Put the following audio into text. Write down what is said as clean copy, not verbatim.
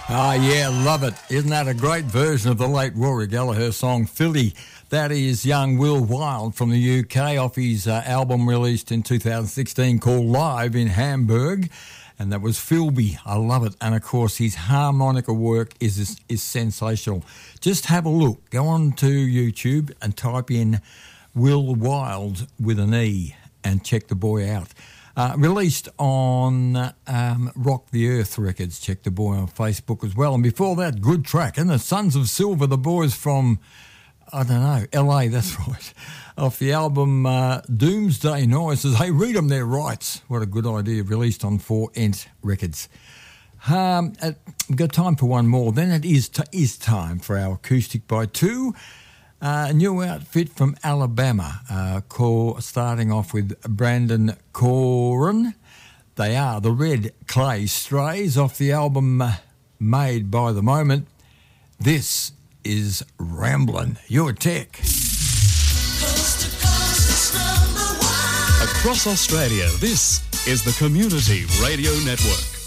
Ah, yeah, love it. Isn't that a great version of the late Rory Gallagher song, Philly? That is young Will Wilde from the UK off his album released in 2016 called Live in Hamburg. And that was Philby. I love it. And, of course, his harmonica work is sensational. Just have a look. Go on to YouTube and type in Will Wilde with an E and check the boy out. Released on Rock the Earth Records. Check the boy on Facebook as well. And before that, good track. And the Sons of Silver, the boys from, I don't know, LA, that's right. Off the album Doomsday Noises. Hey, read them their rights. What a good idea. Released on 4ENT Records. We've got time for one more. Then it is time for our Acoustic by Two. A new outfit from Alabama, starting off with Brandon Coran. They are the Red Clay Strays off the album Made by the Moment. This is Ramblin' Your Tech. Coast to coast, #1. Across Australia, this is the Community Radio Network.